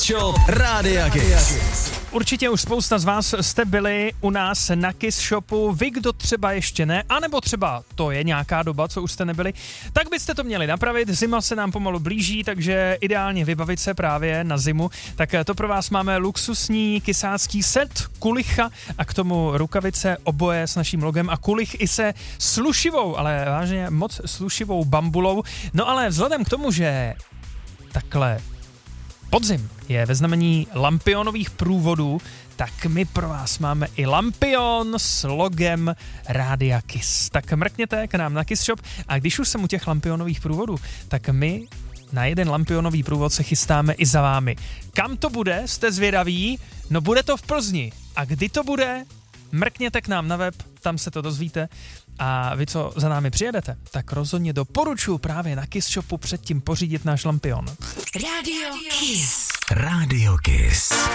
Shop Rádia Kiss. Určitě už spousta z vás jste byli u nás na Kiss Shopu, vy kdo třeba ještě ne, anebo třeba to je nějaká doba, co už jste nebyli, tak byste to měli napravit, zima se nám pomalu blíží, takže ideálně vybavit se právě na zimu, tak to pro vás máme luxusní kysácký set, kulicha a k tomu rukavice, oboje s naším logem a kulich i se slušivou, ale vážně moc slušivou bambulou, no ale vzhledem k tomu, že takhle podzim je ve znamení lampionových průvodů, tak my pro vás máme i lampion s logem Rádia Kiss. Tak mrkněte k nám na Kiss Shop a když už jsem u těch lampionových průvodů, tak my na jeden lampionový průvod se chystáme i za vámi. Kam to bude? Jste zvědaví? No bude to v Plzni. A kdy to bude? Mrkněte k nám na web, tam se to dozvíte. A vy, co za námi přijedete, tak rozhodně doporučuji právě na Kiss Shopu předtím pořídit náš lampion. Rádio Kiss. Rádio Kiss.